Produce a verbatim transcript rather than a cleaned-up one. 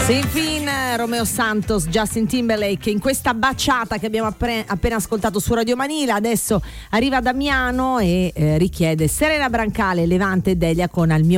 Sin fin Romeo Santos, Justin Timberlake in questa baciata che abbiamo appre- appena ascoltato su Radio Manila. Adesso arriva Damiano e eh, richiede Serena Brancale, Levante e Delia con Al mio